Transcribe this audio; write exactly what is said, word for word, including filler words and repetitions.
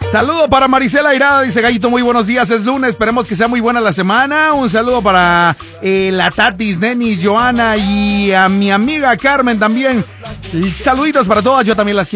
Saludo para Marisela Airada, dice Gallito, muy buenos días, es lunes, esperemos que sea muy buena la semana. Un saludo para eh, la Tatis, Neni, Joana y a mi amiga Carmen también. Saluditos para todas, yo también las quiero.